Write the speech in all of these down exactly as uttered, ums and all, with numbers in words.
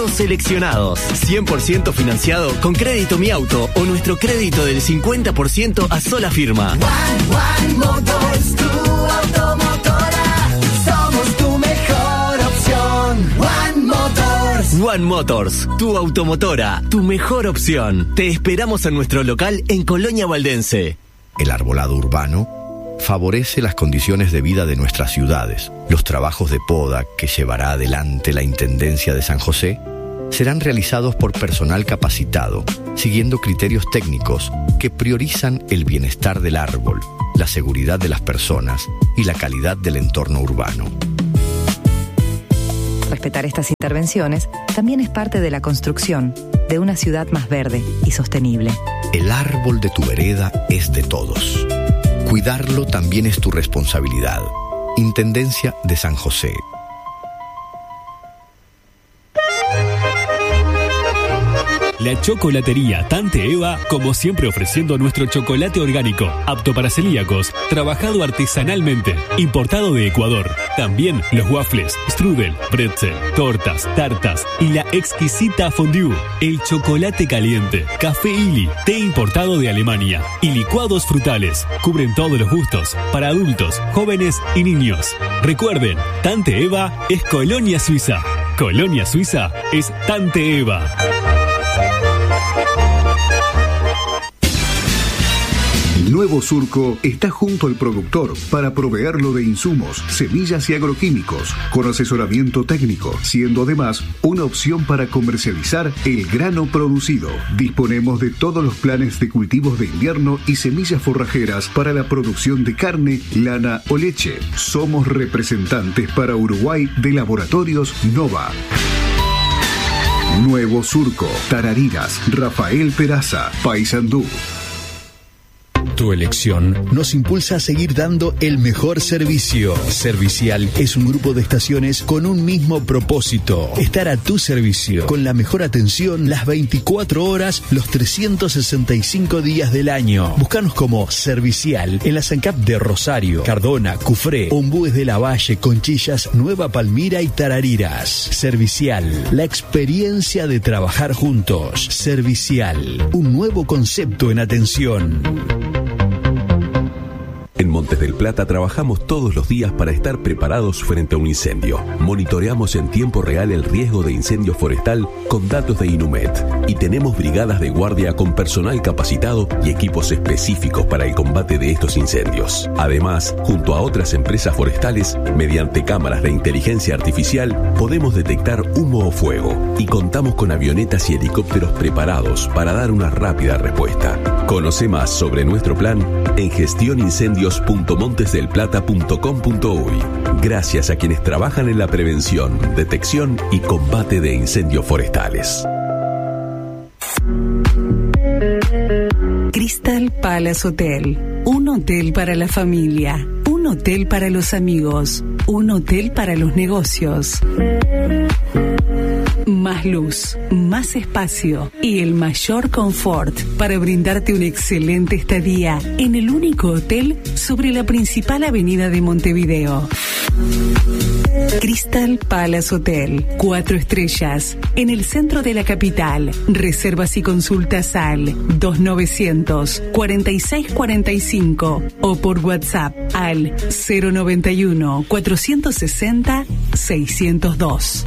Seleccionados, cien por ciento financiado con Crédito Mi Auto o nuestro crédito del cincuenta por ciento a sola firma. One, One Motors, tu automotora, somos tu mejor opción. One Motors. One Motors, tu automotora, tu mejor opción. Te esperamos en nuestro local en Colonia Valdense. El arbolado urbano favorece las condiciones de vida de nuestras ciudades. Los trabajos de poda que llevará adelante la Intendencia de San José serán realizados por personal capacitado, siguiendo criterios técnicos que priorizan el bienestar del árbol, la seguridad de las personas y la calidad del entorno urbano. Respetar estas intervenciones también es parte de la construcción de una ciudad más verde y sostenible. El árbol de tu vereda es de todos. Cuidarlo también es tu responsabilidad. Intendencia de San José. La chocolatería Tante Eva, como siempre ofreciendo nuestro chocolate orgánico, apto para celíacos, trabajado artesanalmente, importado de Ecuador. También los waffles, strudel, pretzel, tortas, tartas y la exquisita fondue. El chocolate caliente, café Illy, té importado de Alemania y licuados frutales. Cubren todos los gustos, para adultos, jóvenes y niños. Recuerden, Tante Eva es Colonia Suiza. Colonia Suiza es Tante Eva. Nuevo Surco está junto al productor para proveerlo de insumos, semillas y agroquímicos, con asesoramiento técnico, siendo además una opción para comercializar el grano producido. Disponemos de todos los planes de cultivos de invierno y semillas forrajeras para la producción de carne, lana o leche. Somos representantes para Uruguay de Laboratorios Nova. Nuevo Surco, Tarariras, Rafael Peraza, Paysandú. Tu elección nos impulsa a seguir dando el mejor servicio. Servicial es un grupo de estaciones con un mismo propósito: estar a tu servicio, con la mejor atención las veinticuatro horas, los trescientos sesenta y cinco días del año. Búscanos como Servicial en la SANCAP de Rosario, Cardona, Cufré, Ombúes de la Valle, Conchillas, Nueva Palmira y Tarariras. Servicial, la experiencia de trabajar juntos. Servicial, un nuevo concepto en atención. En Montes del Plata trabajamos todos los días para estar preparados frente a un incendio. Monitoreamos en tiempo real el riesgo de incendio forestal con datos de Inumet y tenemos brigadas de guardia con personal capacitado y equipos específicos para el combate de estos incendios. Además, junto a otras empresas forestales, mediante cámaras de inteligencia artificial, podemos detectar humo o fuego y contamos con avionetas y helicópteros preparados para dar una rápida respuesta. Conoce más sobre nuestro plan en gestionincendios punto montes del plata punto com punto uy. Gracias a quienes trabajan en la prevención, detección y combate de incendios forestales. Crystal Palace Hotel, un hotel para la familia, un hotel para los amigos, un hotel para los negocios. Más luz, más espacio y el mayor confort para brindarte una excelente estadía en el único hotel sobre la principal avenida de Montevideo. Crystal Palace Hotel, cuatro estrellas, en el centro de la capital. Reservas y consultas al dos novecientos cuarenta y seis cuarenta y cinco o por WhatsApp al cero noventa y uno cuatrocientos sesenta seiscientos dos.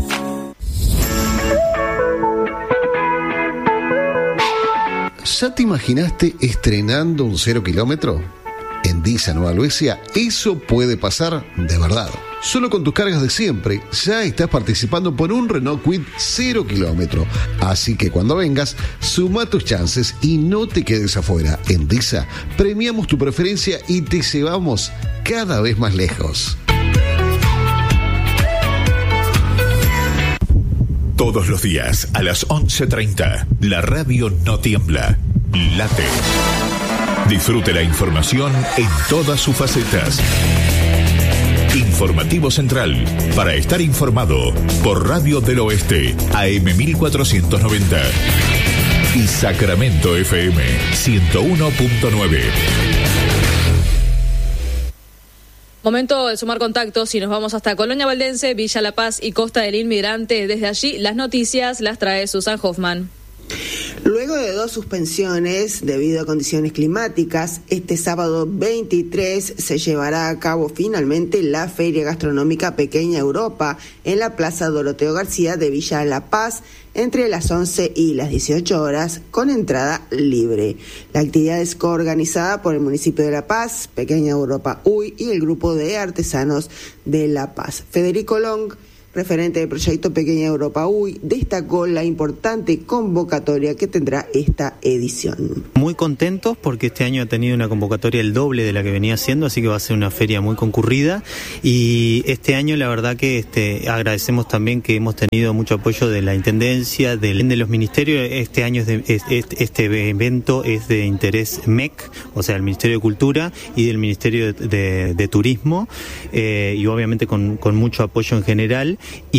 ¿Ya te imaginaste estrenando un cero kilómetro? En Disa Nueva Luesia, eso puede pasar de verdad. Solo con tus cargas de siempre, ya estás participando por un Renault Kwid cero kilómetro. Así que cuando vengas, suma tus chances y no te quedes afuera. En Disa, premiamos tu preferencia y te llevamos cada vez más lejos. Todos los días a las once treinta, la radio no tiembla, late. Disfrute la información en todas sus facetas. Informativo Central, para estar informado, por Radio del Oeste, A M mil cuatrocientos noventa. Y Sacramento F M, ciento uno punto nueve. Momento de sumar contactos y nos vamos hasta Colonia Valdense, Villa La Paz y Costa del Inmigrante. Desde allí las noticias las trae Susan Hoffman. Luego de dos suspensiones debido a condiciones climáticas, este sábado veintitrés se llevará a cabo finalmente la Feria Gastronómica Pequeña Europa en la Plaza Doroteo García de Villa La Paz entre las once y las dieciocho horas con entrada libre. La actividad es coorganizada por el municipio de La Paz, Pequeña Europa U Y y el grupo de artesanos de La Paz. Federico Long, referente del proyecto Pequeña Europa U Y, destacó la importante convocatoria que tendrá esta edición. Muy contentos porque este año ha tenido una convocatoria el doble de la que venía haciendo, así que va a ser una feria muy concurrida, y este año la verdad que este, agradecemos también que hemos tenido mucho apoyo de la Intendencia, de, de los ministerios. Este año es de, es, este evento es de interés M E C, o sea, el Ministerio de Cultura y del Ministerio de, de, de Turismo, eh, y obviamente con, con mucho apoyo en general.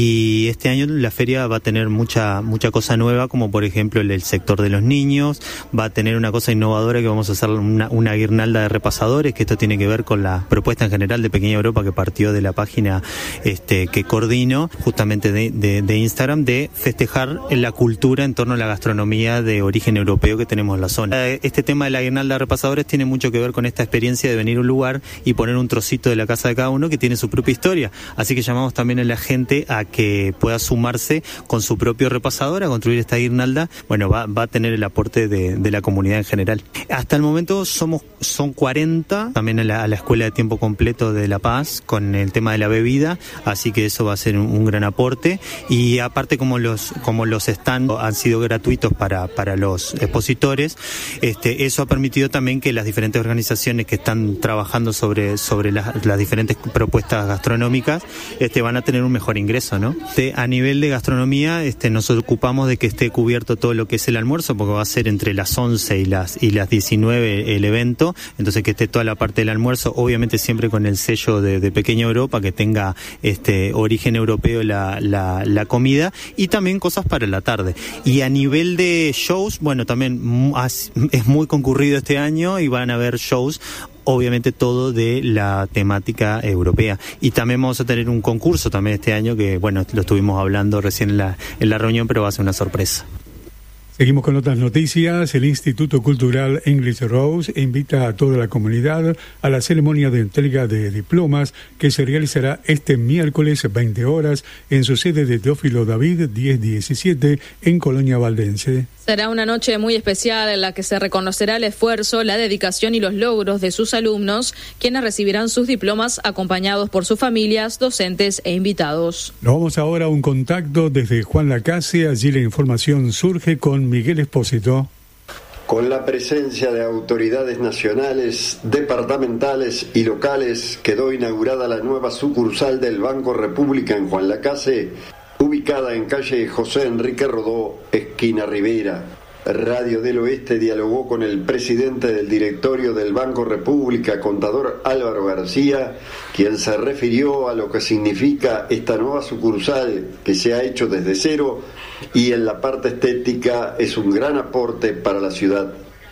Y este año la feria va a tener mucha mucha cosa nueva, como por ejemplo el, el sector de los niños. Va a tener una cosa innovadora que vamos a hacer una, una guirnalda de repasadores, que esto tiene que ver con la propuesta en general de Pequeña Europa, que partió de la página este, que coordino justamente de, de, de Instagram, de festejar la cultura en torno a la gastronomía de origen europeo que tenemos en la zona. Este tema de la guirnalda de repasadores tiene mucho que ver con esta experiencia de venir a un lugar y poner un trocito de la casa de cada uno que tiene su propia historia. Así que llamamos también a la gente a que pueda sumarse con su propio repasador a construir esta guirnalda. Bueno, va, va a tener el aporte de, de la comunidad en general. Hasta el momento somos son cuarenta, también a la, a la Escuela de Tiempo Completo de La Paz, con el tema de la bebida, así que eso va a ser un, un gran aporte. Y aparte, como los como los stands han sido gratuitos para, para los expositores, este, eso ha permitido también que las diferentes organizaciones que están trabajando sobre, sobre las, las diferentes propuestas gastronómicas este, van a tener un mejor ingreso, ¿no? De, a nivel de gastronomía, este, nos ocupamos de que esté cubierto todo lo que es el almuerzo, porque va a ser entre las once y las y las diecinueve el evento, entonces que esté toda la parte del almuerzo, obviamente siempre con el sello de, de Pequeña Europa, que tenga este origen europeo la, la, la comida, y también cosas para la tarde. Y a nivel de shows, bueno, también es muy concurrido este año y van a haber shows, obviamente todo de la temática europea. Y también vamos a tener un concurso también este año que, bueno, lo estuvimos hablando recién en la, en la reunión, pero va a ser una sorpresa. Seguimos con otras noticias. El Instituto Cultural English Rose invita a toda la comunidad a la ceremonia de entrega de diplomas que se realizará este miércoles veinte horas en su sede de Teófilo David diez diecisiete en Colonia Valdense. Será una noche muy especial en la que se reconocerá el esfuerzo, la dedicación y los logros de sus alumnos, quienes recibirán sus diplomas acompañados por sus familias, docentes e invitados. Nos vamos ahora a un contacto desde Juan Lacase. Allí la información surge con Miguel Espósito. Con la presencia de autoridades nacionales, departamentales y locales, quedó inaugurada la nueva sucursal del Banco República en Juan Lacase, ubicada en calle José Enrique Rodó, esquina Rivera. Radio del Oeste dialogó con el presidente del directorio del Banco República, contador Álvaro García, quien se refirió a lo que significa esta nueva sucursal que se ha hecho desde cero y en la parte estética es un gran aporte para la ciudad.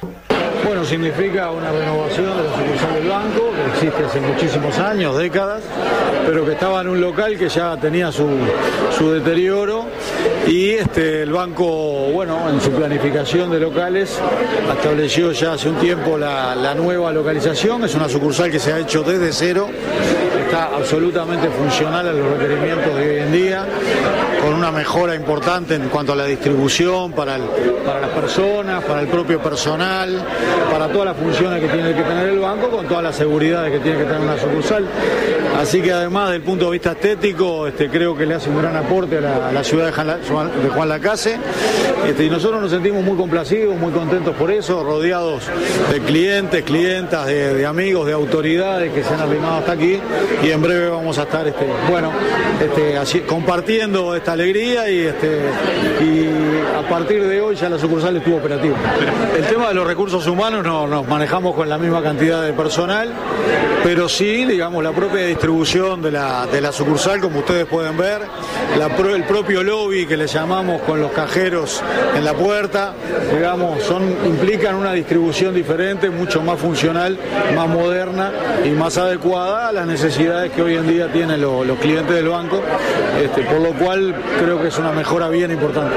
Bueno, significa una renovación de la sucursal del banco, que existe hace muchísimos años, décadas, pero que estaba en un local que ya tenía su, su deterioro, y este, el banco, bueno, en su planificación de locales, estableció ya hace un tiempo la, la nueva localización. Es una sucursal que se ha hecho desde cero, está absolutamente funcional a los requerimientos de hoy en día, con una mejora importante en cuanto a la distribución para, el, para las personas, para el propio personal, para todas las funciones que tiene que tener el banco, con todas las seguridades que tiene que tener una sucursal. Así que además del punto de vista estético, este, creo que le hace un gran aporte a la, a la ciudad de Juan, de Juan Lacase, este, y nosotros nos sentimos muy complacidos, muy contentos por eso, rodeados de clientes, clientas, de, de amigos, de autoridades que se han arrimado hasta aquí, y en breve vamos a estar este, bueno, este, así, compartiendo esta alegría y, este, y a partir de hoy ya la sucursal estuvo operativa. El tema de los recursos humanos no nos manejamos con la misma cantidad de personal, pero sí, digamos, la propia distribución de la, de la sucursal, como ustedes pueden ver, la, el propio lobby que le llamamos con los cajeros en la puerta, digamos, son, implican una distribución diferente, mucho más funcional, más moderna y más adecuada a las necesidades que hoy en día tienen los, los clientes del banco, este, por lo cual creo que es una mejora bien importante.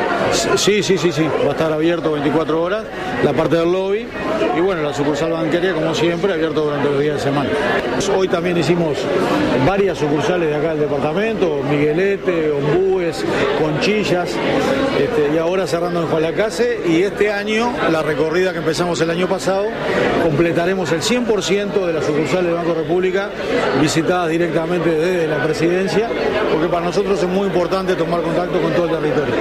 Sí, sí, sí, sí, va a estar abierto veinticuatro horas, la parte del lobby, y bueno, la sucursal bancaria, como siempre, abierto durante los días de semana. Hoy también hicimos varias sucursales de acá del departamento, Miguelete, Ombúes, Conchillas, este, y ahora cerrando en Juan Lacase, y este año, la recorrida que empezamos el año pasado, completaremos el cien por ciento de las sucursales del Banco República visitadas directamente desde la presidencia, porque para nosotros es muy importante tomar contacto con todo el territorio.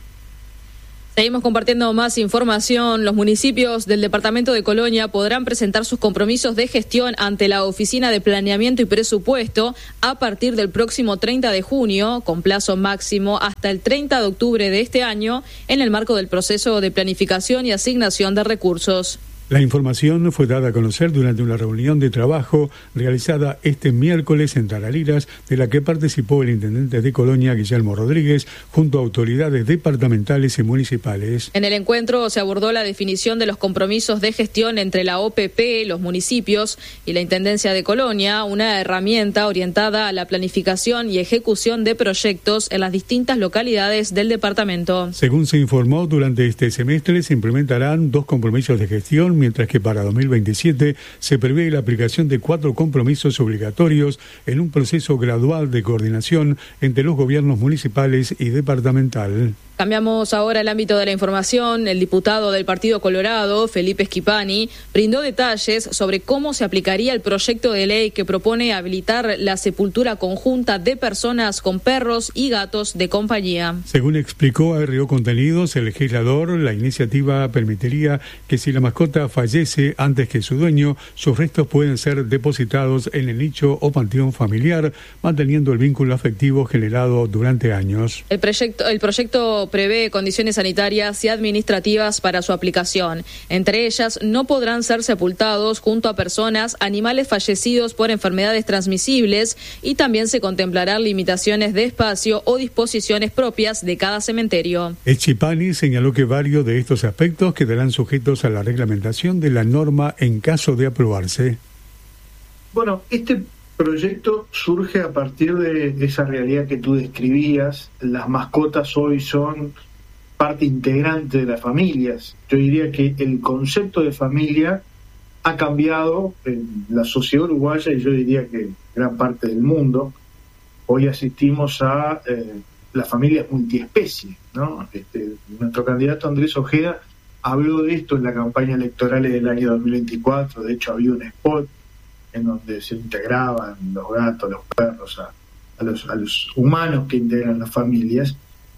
Seguimos compartiendo más información. Los municipios del departamento de Colonia podrán presentar sus compromisos de gestión ante la Oficina de Planeamiento y Presupuesto a partir del próximo treinta de junio, con plazo máximo hasta el treinta de octubre de este año, en el marco del proceso de planificación y asignación de recursos. La información fue dada a conocer durante una reunión de trabajo realizada este miércoles en Tarariras, de la que participó el intendente de Colonia, Guillermo Rodríguez, junto a autoridades departamentales y municipales. En el encuentro se abordó la definición de los compromisos de gestión entre la O P P, los municipios y la Intendencia de Colonia, una herramienta orientada a la planificación y ejecución de proyectos en las distintas localidades del departamento. Según se informó, durante este semestre se implementarán dos compromisos de gestión, mientras que para dos mil veintisiete se prevé la aplicación de cuatro compromisos obligatorios en un proceso gradual de coordinación entre los gobiernos municipales y departamental. Cambiamos ahora el ámbito de la información. El diputado del Partido Colorado, Felipe Schipani, brindó detalles sobre cómo se aplicaría el proyecto de ley que propone habilitar la sepultura conjunta de personas con perros y gatos de compañía. Según explicó a R O Contenidos, el legislador, la iniciativa permitiría que si la mascota fallece antes que su dueño, sus restos pueden ser depositados en el nicho o panteón familiar, manteniendo el vínculo afectivo generado durante años. El proyecto, el proyecto prevé condiciones sanitarias y administrativas para su aplicación. Entre ellas, no podrán ser sepultados junto a personas, animales fallecidos por enfermedades transmisibles, y también se contemplarán limitaciones de espacio o disposiciones propias de cada cementerio. Schipani señaló que varios de estos aspectos quedarán sujetos a la reglamentación de la norma en caso de aprobarse. Bueno, este proyecto surge a partir de esa realidad que tú describías. Las mascotas hoy son parte integrante de las familias. Yo diría que el concepto de familia ha cambiado en la sociedad uruguaya, y yo diría que gran parte del mundo. Hoy asistimos a eh, las familias multiespecie, ¿no? Este, nuestro candidato Andrés Ojeda habló de esto en la campaña electoral del año dos mil veinticuatro. De hecho, había un spot en donde se integraban los gatos, los perros, a, a, los, a los humanos que integran las familias.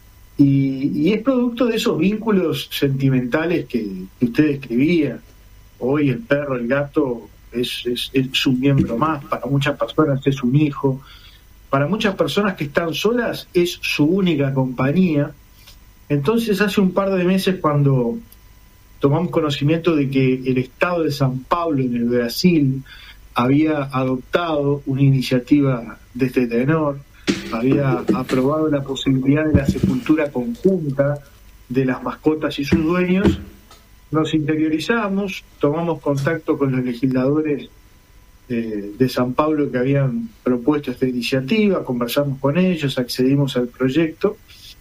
Y, y es producto de esos vínculos sentimentales que, que usted describía. Hoy el perro, el gato, es, es, es un miembro más. Para muchas personas es un hijo. Para muchas personas que están solas es su única compañía. Entonces, hace un par de meses, cuando tomamos conocimiento de que el estado de San Pablo, en el Brasil, había adoptado una iniciativa de este tenor, había aprobado la posibilidad de la sepultura conjunta de las mascotas y sus dueños, nos interiorizamos, tomamos contacto con los legisladores eh, de San Pablo que habían propuesto esta iniciativa, conversamos con ellos, accedimos al proyecto,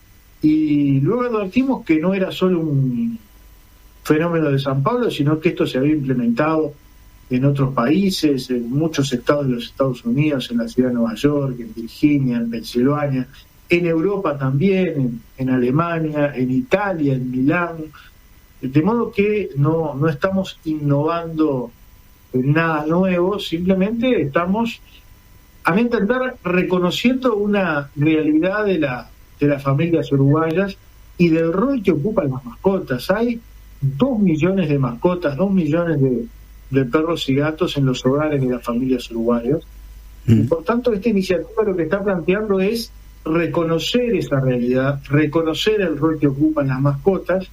y luego advertimos que no era solo un fenómeno de San Pablo, sino que esto se había implementado en otros países, en muchos estados de los Estados Unidos, en la ciudad de Nueva York, en Virginia, en Pensilvania, en Europa también, en, en Alemania, en Italia, en Milán. De modo que no, no estamos innovando en nada nuevo, simplemente estamos, a mi entender, reconociendo una realidad de, la, de las familias uruguayas y del rol que ocupan las mascotas. Hay dos millones de mascotas, dos millones de, de perros y gatos en los hogares de las familias uruguayas. Mm. Y por tanto, esta iniciativa lo que está planteando es reconocer esa realidad, reconocer el rol que ocupan las mascotas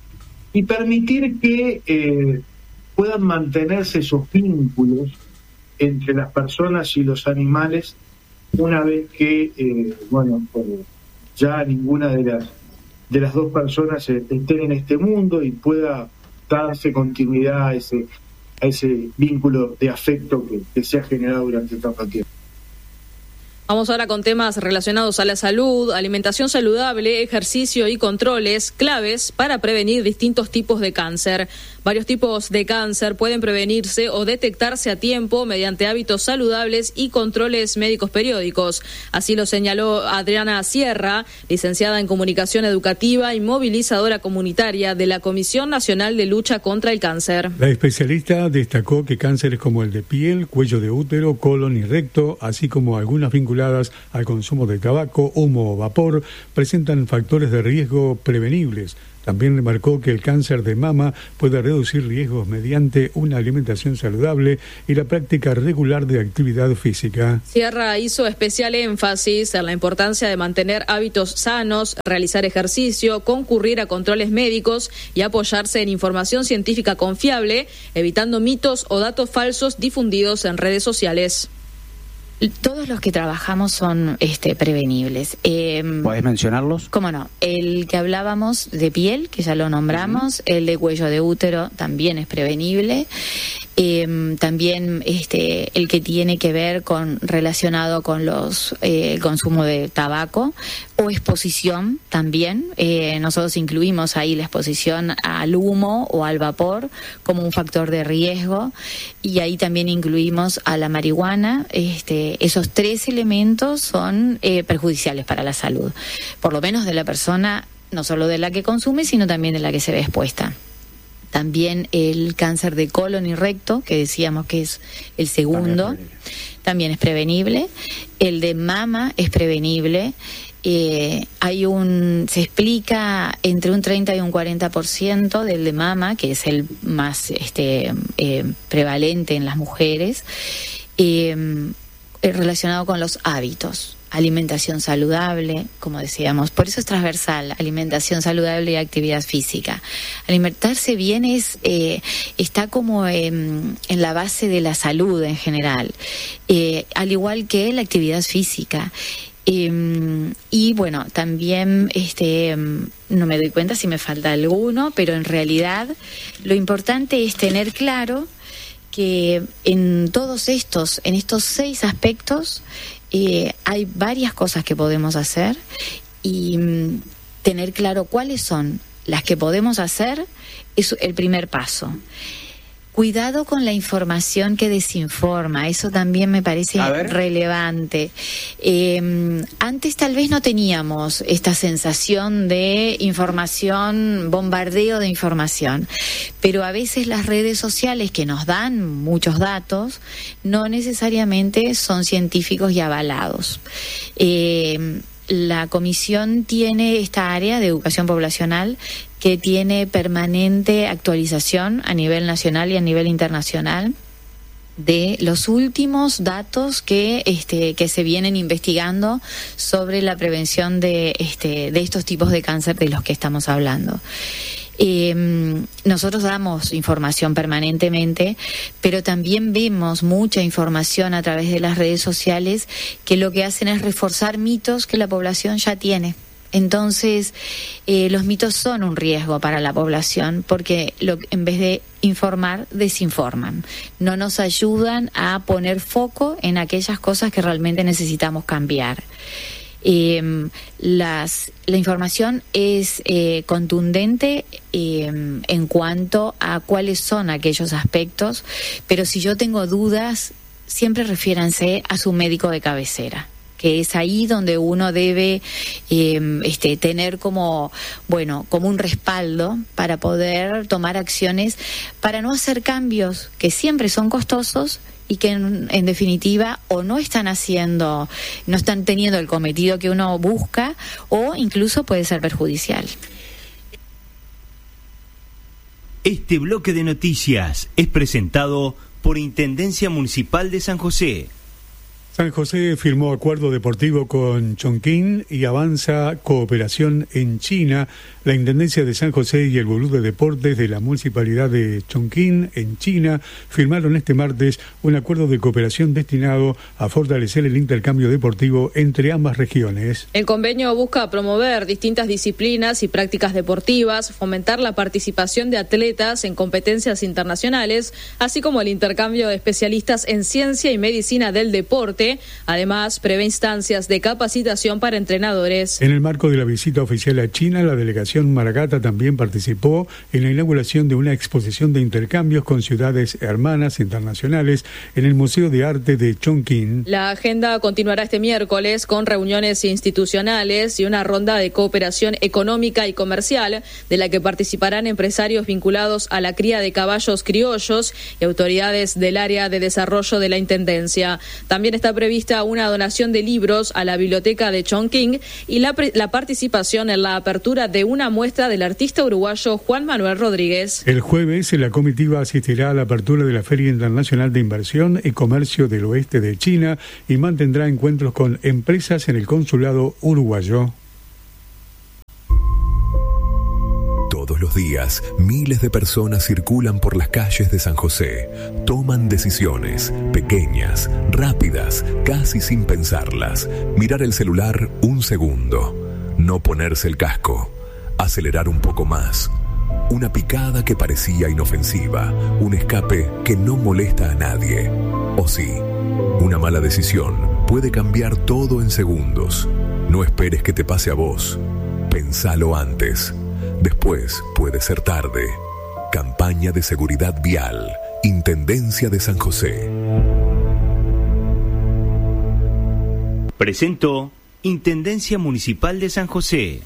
y permitir que eh, puedan mantenerse esos vínculos entre las personas y los animales una vez que, eh, bueno, pues ya ninguna de las de las dos personas estén en este mundo y pueda darse continuidad a ese, a ese vínculo de afecto que, que se ha generado durante tanto tiempo. Vamos ahora con temas relacionados a la salud, alimentación saludable, ejercicio y controles claves para prevenir distintos tipos de cáncer. Varios tipos de cáncer pueden prevenirse o detectarse a tiempo mediante hábitos saludables y controles médicos periódicos. Así lo señaló Adriana Sierra, licenciada en Comunicación Educativa y movilizadora comunitaria de la Comisión Nacional de Lucha contra el Cáncer. La especialista destacó que cánceres como el de piel, cuello de útero, colon y recto, así como algunas vinculadas al consumo de tabaco, humo o vapor, presentan factores de riesgo prevenibles. También remarcó que el cáncer de mama puede reducir riesgos mediante una alimentación saludable y la práctica regular de actividad física. Sierra hizo especial énfasis en la importancia de mantener hábitos sanos, realizar ejercicio, concurrir a controles médicos y apoyarse en información científica confiable, evitando mitos o datos falsos difundidos en redes sociales. Todos los que trabajamos son este, prevenibles. Eh, ¿Podés mencionarlos? Cómo no. El que hablábamos de piel, que ya lo nombramos, uh-huh. El de cuello de útero también es prevenible. Eh, también este, el que tiene que ver con relacionado con los eh, el consumo de tabaco o exposición también. Eh, nosotros incluimos ahí la exposición al humo o al vapor como un factor de riesgo y ahí también incluimos a la marihuana. Este, esos tres elementos son eh, perjudiciales para la salud, por lo menos de la persona, no solo de la que consume, sino también de la que se ve expuesta. También el cáncer de colon y recto, que decíamos que es el segundo, también es prevenible. El de mama es prevenible. Eh, hay un, se explica entre un treinta y un cuarenta por ciento del de mama, que es el más este, eh, prevalente en las mujeres, eh, relacionado con los hábitos. Alimentación saludable, como decíamos, por eso es transversal, alimentación saludable y actividad física. Alimentarse bien es eh, está como eh, en la base de la salud en general, eh, al igual que la actividad física. Eh, y bueno, también este no me doy cuenta si me falta alguno, pero en realidad lo importante es tener claro que en todos estos, en estos seis aspectos, Eh, hay varias cosas que podemos hacer y mm, tener claro cuáles son las que podemos hacer es el primer paso. Cuidado con la información que desinforma, eso también me parece relevante. Eh, antes tal vez no teníamos esta sensación de información, bombardeo de información, pero a veces las redes sociales que nos dan muchos datos no necesariamente son científicos y avalados. Eh, La comisión tiene esta área de educación poblacional que tiene permanente actualización a nivel nacional y a nivel internacional de los últimos datos que este que se vienen investigando sobre la prevención de este de estos tipos de cáncer de los que estamos hablando. Eh, nosotros damos información permanentemente, pero también vemos mucha información a través de las redes sociales que lo que hacen es reforzar mitos que la población ya tiene. Entonces, eh, los mitos son un riesgo para la población porque lo, en vez de informar, desinforman. No nos ayudan a poner foco en aquellas cosas que realmente necesitamos cambiar. Eh, las, la información es eh, contundente eh, en cuanto a cuáles son aquellos aspectos, pero si yo tengo dudas, siempre refiéranse a su médico de cabecera, que es ahí donde uno debe eh, este, tener como, bueno, como un respaldo para poder tomar acciones, para no hacer cambios que siempre son costosos y que en, en definitiva o no están haciendo, no están teniendo el cometido que uno busca o incluso puede ser perjudicial. Este bloque de noticias es presentado por Intendencia Municipal de San José. San José firmó acuerdo deportivo con Chongqing y avanza cooperación en China. La Intendencia de San José y el Gurú de Deportes de la Municipalidad de Chongqing, en China, firmaron este martes un acuerdo de cooperación destinado a fortalecer el intercambio deportivo entre ambas regiones. El convenio busca promover distintas disciplinas y prácticas deportivas, fomentar la participación de atletas en competencias internacionales, así como el intercambio de especialistas en ciencia y medicina del deporte. Además, prevé instancias de capacitación para entrenadores. En el marco de la visita oficial a China, la delegación Maragata también participó en la inauguración de una exposición de intercambios con ciudades hermanas internacionales en el Museo de Arte de Chongqing. La agenda continuará este miércoles con reuniones institucionales y una ronda de cooperación económica y comercial, de la que participarán empresarios vinculados a la cría de caballos criollos y autoridades del área de desarrollo de la Intendencia. También está prevista una donación de libros a la biblioteca de Chongqing y la, pre- la participación en la apertura de una muestra del artista uruguayo Juan Manuel Rodríguez. El jueves, la comitiva asistirá a la apertura de la Feria Internacional de Inversión y Comercio del Oeste de China y mantendrá encuentros con empresas en el consulado uruguayo. Todos los días, miles de personas circulan por las calles de San José. Toman decisiones, pequeñas, rápidas, casi sin pensarlas. Mirar el celular un segundo. No ponerse el casco. Acelerar un poco más. Una picada que parecía inofensiva. Un escape que no molesta a nadie. O sí, una mala decisión puede cambiar todo en segundos. No esperes que te pase a vos. Pensalo antes. Después puede ser tarde. Campaña de seguridad vial. Intendencia de San José. Presentó Intendencia Municipal de San José.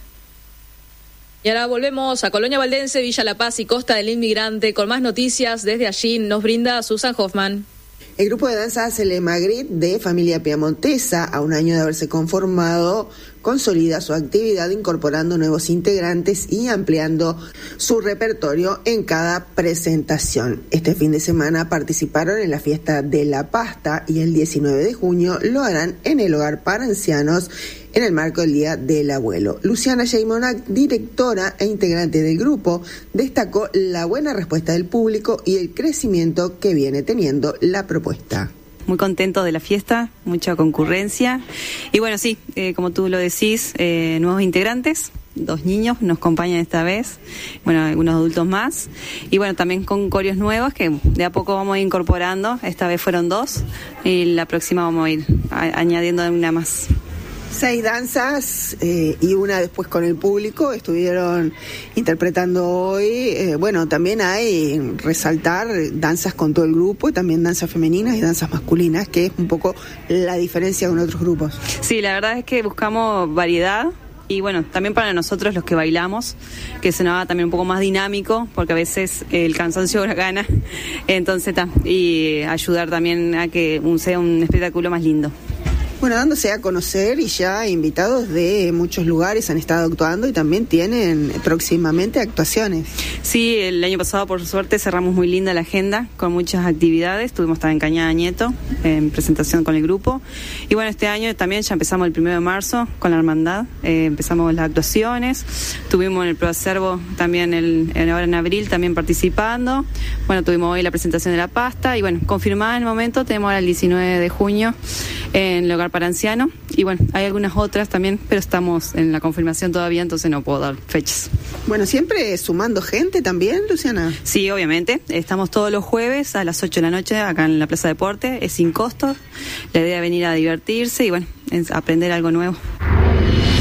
Y ahora volvemos a Colonia Valdense, Villa La Paz y Costa del Inmigrante. Con más noticias desde allí nos brinda Susan Hoffman. El grupo de danza Cele Magritte, de familia piamontesa, a un año de haberse conformado, consolida su actividad incorporando nuevos integrantes y ampliando su repertorio en cada presentación. Este fin de semana participaron en la fiesta de la pasta y el diecinueve de junio lo harán en el hogar para ancianos en el marco del Día del Abuelo. Luciana Sheimonac, directora e integrante del grupo, destacó la buena respuesta del público y el crecimiento que viene teniendo la propuesta. Muy contento de la fiesta, mucha concurrencia. Y bueno, sí, eh, como tú lo decís, eh, nuevos integrantes, dos niños nos acompañan esta vez, bueno, algunos adultos más. Y bueno, también con coreos nuevos que de a poco vamos a ir incorporando. Esta vez fueron dos y la próxima vamos a ir a- añadiendo una más. Seis danzas eh, y una después con el público estuvieron interpretando hoy. Eh, bueno, también hay resaltar danzas con todo el grupo y también danzas femeninas y danzas masculinas, que es un poco la diferencia con otros grupos. Sí, la verdad es que buscamos variedad. Y bueno, también para nosotros los que bailamos, que se nos haga también un poco más dinámico, porque a veces el cansancio gana, entonces ta, y ayudar también a que un, sea un espectáculo más lindo. Bueno, dándose a conocer y ya invitados de muchos lugares han estado actuando y también tienen próximamente actuaciones. Sí, el año pasado por suerte cerramos muy linda la agenda con muchas actividades. Estuvimos también en Cañada Nieto en presentación con el grupo. Y bueno, este año también ya empezamos el primero de marzo con la hermandad. Eh, empezamos las actuaciones. Tuvimos en el Proacervo también el, el, ahora en abril también participando. Bueno, tuvimos hoy la presentación de la pasta y bueno, confirmada en el momento tenemos ahora el diecinueve de junio en el hogar para ancianos. Y bueno, hay algunas otras también, pero estamos en la confirmación todavía, entonces no puedo dar fechas. Bueno, siempre sumando gente también, Luciana. Sí, obviamente. Estamos todos los jueves a las ocho de la noche acá en la Plaza Deporte. Es sin costo. La idea es venir a divertirse y bueno, es aprender algo nuevo.